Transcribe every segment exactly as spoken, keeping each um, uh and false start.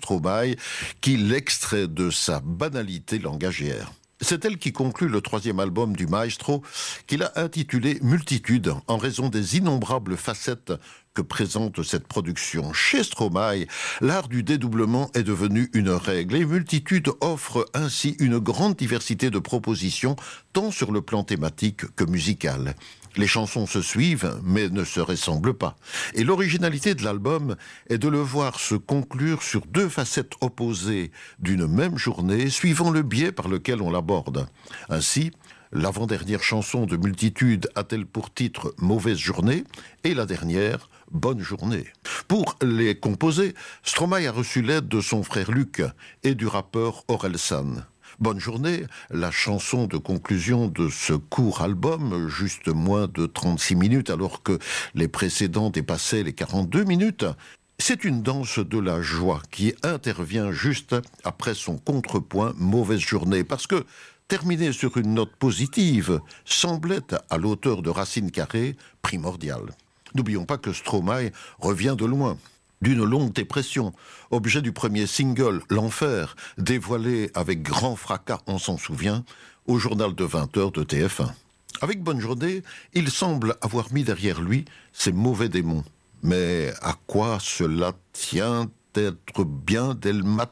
Stromae qui l'extrait de sa banalité langagière. C'est elle qui conclut le troisième album du maestro qu'il a intitulé Multitude en raison des innombrables facettes que présente cette production. Chez Stromae, l'art du dédoublement est devenu une règle et Multitude offre ainsi une grande diversité de propositions tant sur le plan thématique que musical. Les chansons se suivent, mais ne se ressemblent pas. Et l'originalité de l'album est de le voir se conclure sur deux facettes opposées d'une même journée, suivant le biais par lequel on l'aborde. Ainsi, l'avant-dernière chanson de Multitude a-t-elle pour titre « Mauvaise journée » et la dernière « Bonne journée ». Pour les composer, Stromae a reçu l'aide de son frère Luc et du rappeur Orelsan. Bonne journée, la chanson de conclusion de ce court album, juste moins de trente-six minutes alors que les précédents dépassaient les quarante-deux minutes, c'est une danse de la joie qui intervient juste après son contrepoint Mauvaise journée, parce que terminer sur une note positive semblait à l'auteur de Racine Carrée primordial. N'oublions pas que Stromae revient de loin, d'une longue dépression, objet du premier single, L'Enfer, dévoilé avec grand fracas, on s'en souvient, au journal de vingt heures de T F un. Avec Bonne journée, il semble avoir mis derrière lui ses mauvais démons. Mais à quoi cela tient d'être bien dès le matin ?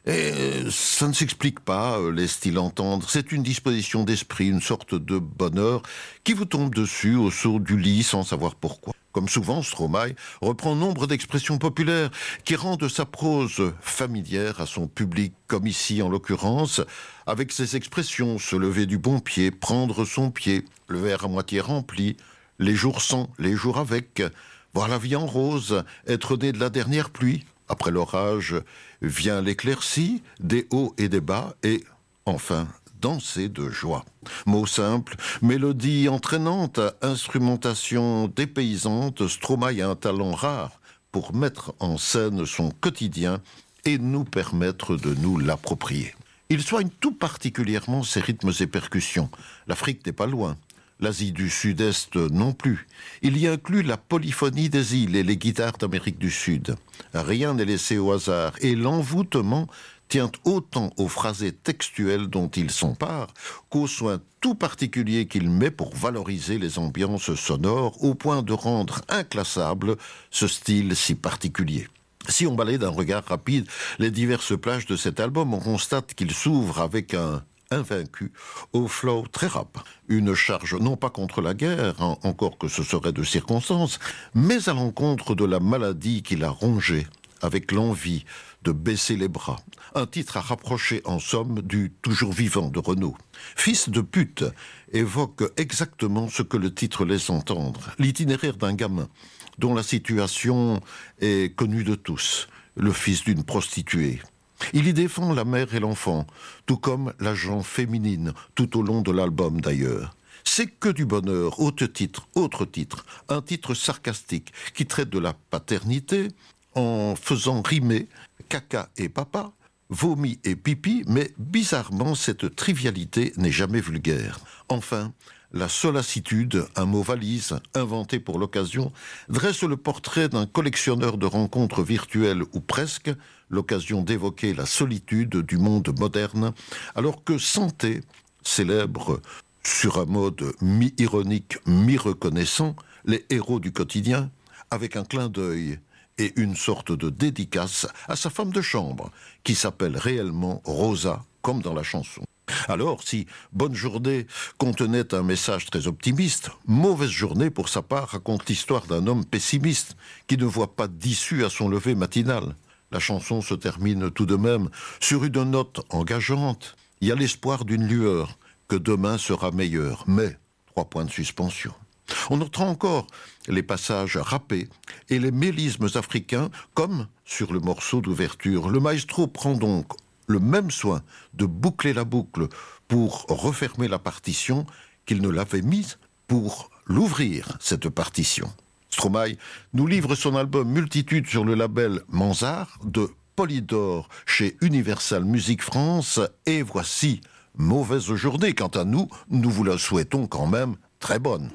Et ça ne s'explique pas, laisse-t-il entendre. C'est une disposition d'esprit, une sorte de bonheur qui vous tombe dessus au saut du lit sans savoir pourquoi. Comme souvent, Stromae reprend nombre d'expressions populaires qui rendent sa prose familière à son public, comme ici en l'occurrence, avec ces expressions, se lever du bon pied, prendre son pied, le verre à moitié rempli, les jours sans, les jours avec, voir la vie en rose, être né de la dernière pluie. Après l'orage vient l'éclaircie, des hauts et des bas, et enfin danser de joie. Mots simples, mélodie entraînante, instrumentation dépaysante, Stromae a un talent rare pour mettre en scène son quotidien et nous permettre de nous l'approprier. Il soigne tout particulièrement ses rythmes et percussions. L'Afrique n'est pas loin. L'Asie du Sud-Est non plus. Il y inclut la polyphonie des îles et les guitares d'Amérique du Sud. Rien n'est laissé au hasard et l'envoûtement tient autant aux phrasés textuels dont il s'empare qu'aux soins tout particuliers qu'il met pour valoriser les ambiances sonores au point de rendre inclassable ce style si particulier. Si on balaye d'un regard rapide les diverses plages de cet album, on constate qu'il s'ouvre avec un invaincu, au flow très rap. Une charge non pas contre la guerre, hein, encore que ce serait de circonstance, mais à l'encontre de la maladie qui l'a rongé, avec l'envie de baisser les bras. Un titre à rapprocher en somme du toujours vivant de Renaud. Fils de pute évoque exactement ce que le titre laisse entendre, l'itinéraire d'un gamin dont la situation est connue de tous, le fils d'une prostituée. Il y défend la mère et l'enfant, tout comme la gent féminine, tout au long de l'album d'ailleurs. C'est que du bonheur, autre titre, autre titre, un titre sarcastique qui traite de la paternité en faisant rimer caca et papa, vomi et pipi, mais bizarrement cette trivialité n'est jamais vulgaire. Enfin, la sollicitude, un mot valise, inventé pour l'occasion, dresse le portrait d'un collectionneur de rencontres virtuelles ou presque, l'occasion d'évoquer la solitude du monde moderne, alors que Santé célèbre, sur un mode mi-ironique, mi-reconnaissant, les héros du quotidien, avec un clin d'œil et une sorte de dédicace à sa femme de chambre, qui s'appelle réellement Rosa, comme dans la chanson. Alors, si Bonne journée contenait un message très optimiste, Mauvaise journée, pour sa part, raconte l'histoire d'un homme pessimiste qui ne voit pas d'issue à son lever matinal. La chanson se termine tout de même sur une note engageante. Il y a l'espoir d'une lueur, que demain sera meilleur, mais, trois points de suspension. On notera encore les passages rappés et les mélismes africains, comme sur le morceau d'ouverture. Le maestro prend donc le même soin de boucler la boucle pour refermer la partition qu'il ne l'avait mise pour l'ouvrir, cette partition. Stromae nous livre son album Multitude sur le label Mansart de Polydor chez Universal Music France, et voici Mauvaise journée. Quant à nous, nous vous la souhaitons quand même très bonne.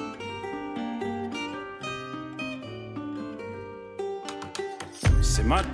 C'est ma